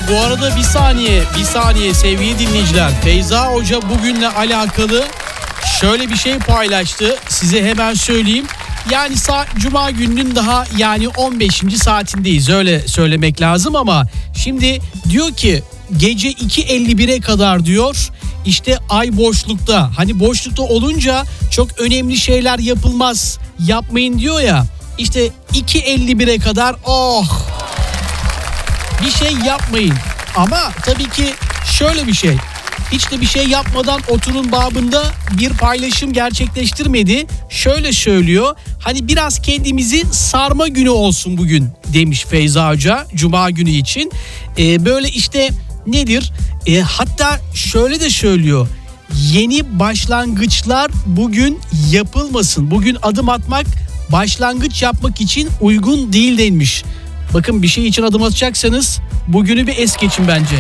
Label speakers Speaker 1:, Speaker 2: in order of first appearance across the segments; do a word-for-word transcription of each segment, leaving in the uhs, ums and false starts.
Speaker 1: bu arada bir saniye, bir saniye sevgili dinleyiciler. Feyza Hoca bugünle alakalı şöyle bir şey paylaştı. Size hemen söyleyeyim. Yani saat, Cuma gününün daha yani on beşinci saatindeyiz, öyle söylemek lazım ama şimdi diyor ki gece iki elli bire kadar diyor işte ay boşlukta. Hani boşlukta olunca çok önemli şeyler yapılmaz, yapmayın diyor ya. İşte iki elli bire kadar oh bir şey yapmayın. Ama tabii ki şöyle bir şey. Hiç de bir şey yapmadan oturun babında bir paylaşım gerçekleştirmedi. Şöyle söylüyor. Hani biraz kendimizi sarma günü olsun bugün demiş Feyza Hoca Cuma günü için. Ee, böyle işte nedir? Ee, hatta şöyle de söylüyor. Yeni başlangıçlar bugün yapılmasın. Bugün adım atmak başlangıç yapmak için uygun değil denmiş. Bakın bir şey için adım atacaksanız bugünü bir es geçin bence.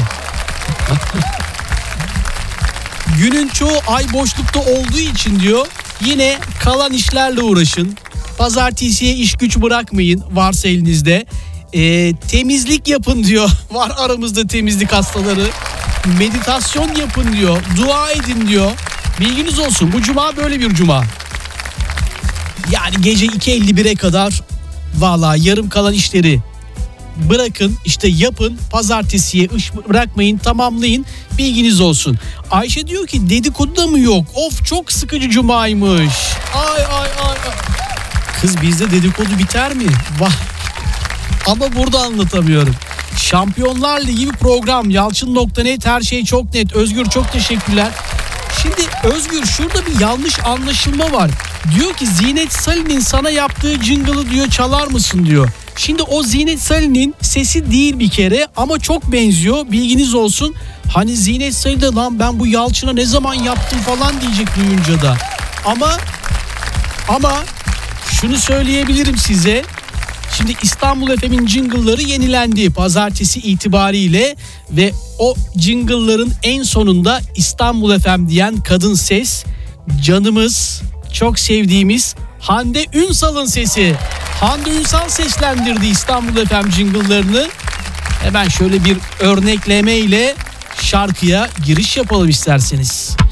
Speaker 1: Günün çoğu ay boşlukta olduğu için diyor yine kalan işlerle uğraşın. Pazartesiye iş güç bırakmayın varsa elinizde. Ee, temizlik yapın diyor. Var aramızda temizlik hastaları. Meditasyon yapın diyor. Dua edin diyor. Bilginiz olsun, bu cuma böyle bir cuma. Yani gece iki elli bire kadar vallahi yarım kalan işleri bırakın, işte yapın, pazartesiye iş bırakmayın, tamamlayın, bilginiz olsun. Ayşe diyor ki dedikodu da mı yok? Of çok sıkıcı cumaymış. Ay ay ay. ay. Kız bizde dedikodu biter mi? Vah. Ama burada anlatamıyorum. Şampiyonlar Ligi bir program. Yalçın nokta net, her şey çok net. Özgür çok teşekkürler. Şimdi Özgür şurada bir yanlış anlaşılma var. Diyor ki Zinet Salih'in sana yaptığı jingle'ı diyor çalar mısın diyor. Şimdi o Zinet Salih'in sesi değil bir kere ama çok benziyor, bilginiz olsun. Hani Zinet Salih de lan ben bu Yalçın'a ne zaman yaptım falan diyecek duyunca da. Ama ama şunu söyleyebilirim size. Şimdi İstanbul F M'in jingle'ları yenilendi pazartesi itibariyle ve o jingle'ların en sonunda İstanbul F M diyen kadın ses canımız, çok sevdiğimiz Hande Ünsal'ın sesi. Hande Ünsal seslendirdi İstanbul F M jingle'larını. Hemen şöyle bir örnekleme ile şarkıya giriş yapalım isterseniz.